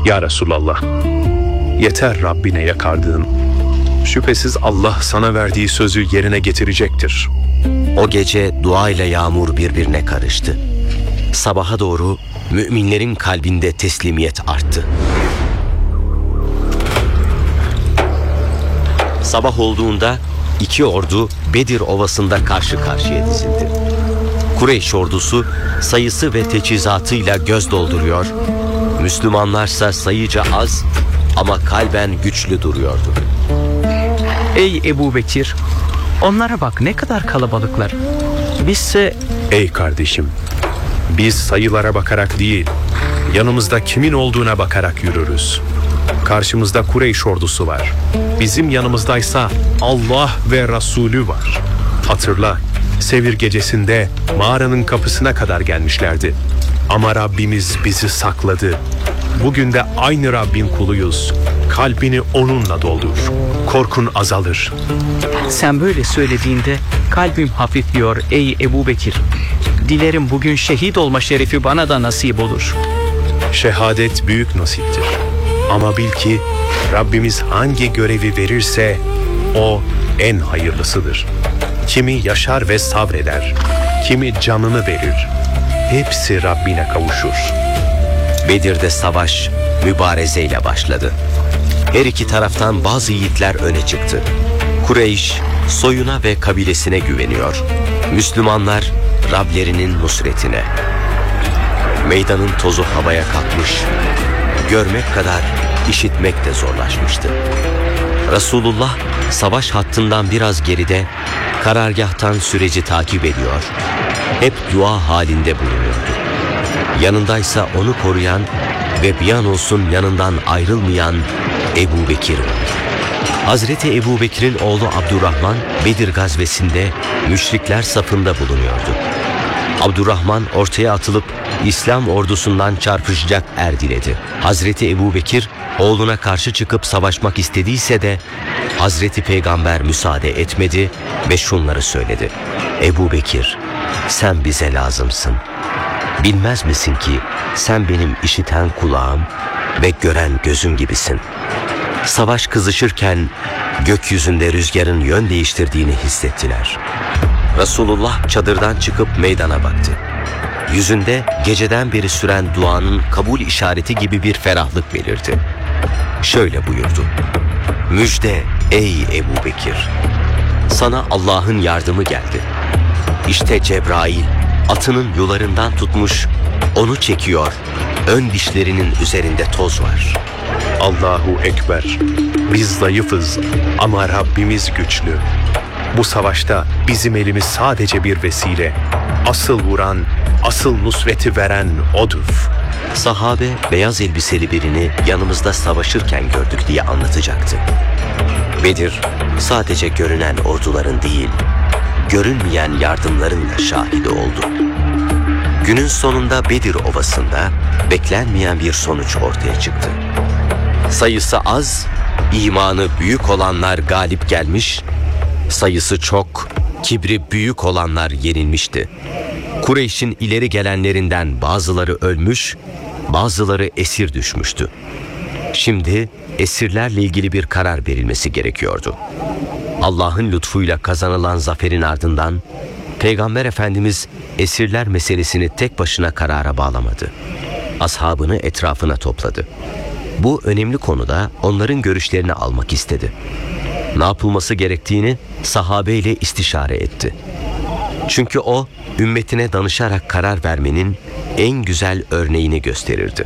Ya Resulallah, yeter Rabbine yakardığın. Şüphesiz Allah sana verdiği sözü yerine getirecektir. O gece dua ile yağmur birbirine karıştı. Sabaha doğru müminlerin kalbinde teslimiyet arttı. Sabah olduğunda iki ordu Bedir Ovası'nda karşı karşıya dizildi. Kureyş ordusu sayısı ve teçhizatıyla göz dolduruyor, Müslümanlarsa sayıca az ama kalben güçlü duruyordu. Ey Ebu Bekir, onlara bak ne kadar kalabalıklar. Bizse... Ey kardeşim, biz sayılara bakarak değil, yanımızda kimin olduğuna bakarak yürürüz. Karşımızda Kureyş ordusu var. Bizim yanımızdaysa Allah ve Resulü var. Hatırla, Sevir gecesinde mağaranın kapısına kadar gelmişlerdi. Ama Rabbimiz bizi sakladı. Bugün de aynı Rabbin kuluyuz. Kalbini onunla doldur. Korkun azalır. Sen böyle söylediğinde kalbim hafifliyor ey Ebu Bekir. Dilerim bugün şehit olma şerefi bana da nasip olur. Şehadet büyük nasiptir. Ama bil ki Rabbimiz hangi görevi verirse o en hayırlısıdır. Kimi yaşar ve sabreder, kimi canını verir. Hepsi Rabbine kavuşur. Bedir'de savaş mübarezeyle başladı. Her iki taraftan bazı yiğitler öne çıktı. Kureyş soyuna ve kabilesine güveniyor. Müslümanlar Rablerinin nusretine. Meydanın tozu havaya kalkmış, görmek kadar işitmek de zorlaşmıştı. Resulullah savaş hattından biraz geride, karargâhtan süreci takip ediyor. Hep dua halinde bulunuyordu. Yanındaysa onu koruyan ve bir an olsun yanından ayrılmayan Ebu Bekir var. Hazreti Ebu Bekir'in oğlu Abdurrahman Bedir gazvesinde müşrikler safında bulunuyordu. Abdurrahman ortaya atılıp İslam ordusundan çarpışacak er diledi. Hazreti Ebu Bekir oğluna karşı çıkıp savaşmak istediyse de Hazreti Peygamber müsaade etmedi ve şunları söyledi. Ebu Bekir, sen bize lazımsın. Bilmez misin ki sen benim işiten kulağım ve gören gözüm gibisin. Savaş kızışırken gökyüzünde rüzgarın yön değiştirdiğini hissettiler. Resulullah çadırdan çıkıp meydana baktı. Yüzünde geceden beri süren duanın kabul işareti gibi bir ferahlık belirdi. Şöyle buyurdu. Müjde ey Ebu Bekir! Sana Allah'ın yardımı geldi. İşte Cebrail atının yularından tutmuş, onu çekiyor. Ön dişlerinin üzerinde toz var. Allahu Ekber. Biz zayıfız ama Rabbimiz güçlü. Bu savaşta bizim elimiz sadece bir vesile. Asıl vuran, asıl nusreti veren O'dur. Sahabe beyaz elbiseli birini yanımızda savaşırken gördük diye anlatacaktı. Bedir sadece görünen orduların değil, görünmeyen yardımların da şahidi oldu. Günün sonunda Bedir Ovası'nda beklenmeyen bir sonuç ortaya çıktı. Sayısı az, imanı büyük olanlar galip gelmiş, sayısı çok, kibri büyük olanlar yenilmişti. Kureyş'in ileri gelenlerinden bazıları ölmüş, bazıları esir düşmüştü. Şimdi esirlerle ilgili bir karar verilmesi gerekiyordu. Allah'ın lütfuyla kazanılan zaferin ardından Peygamber Efendimiz esirler meselesini tek başına karara bağlamadı. Ashabını etrafına topladı. Bu önemli konuda onların görüşlerini almak istedi. Ne yapılması gerektiğini sahabeyle istişare etti. Çünkü o, ümmetine danışarak karar vermenin en güzel örneğini gösterirdi.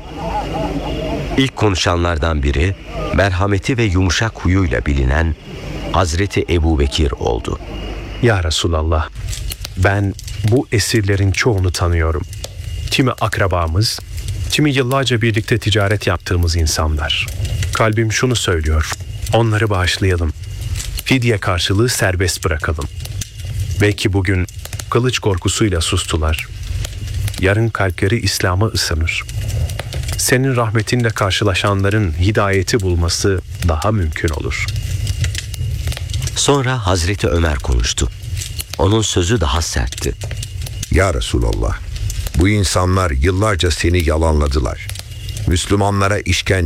İlk konuşanlardan biri, merhameti ve yumuşak huyuyla bilinen Hazreti Ebu Bekir oldu. Ya Resulallah, ben bu esirlerin çoğunu tanıyorum. Kimi akrabamız, kimi yıllarca birlikte ticaret yaptığımız insanlar. Kalbim şunu söylüyor, onları bağışlayalım. Fidye karşılığı serbest bırakalım. Belki bugün kılıç korkusuyla sustular. Yarın kalpleri İslam'a ısınır. Senin rahmetinle karşılaşanların hidayeti bulması daha mümkün olur. Sonra Hazreti Ömer konuştu. Onun sözü daha sertti. Ya Resulallah, bu insanlar yıllarca seni yalanladılar. Müslümanlara işkence